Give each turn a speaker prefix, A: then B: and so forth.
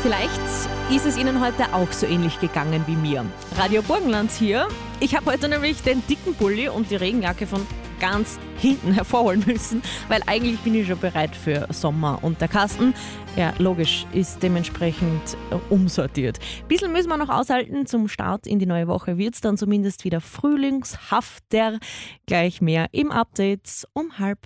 A: Vielleicht ist es Ihnen heute auch so ähnlich gegangen wie mir. Radio Burgenland hier. Ich habe heute nämlich den dicken Pulli und die Regenjacke von ganz hinten hervorholen müssen, weil eigentlich bin ich schon bereit für Sommer. Und der Kasten, ja logisch, ist dementsprechend umsortiert. Ein bisschen müssen wir noch aushalten. Zum Start in die neue Woche wird es dann zumindest wieder frühlingshafter. Gleich mehr im Update um 6:30.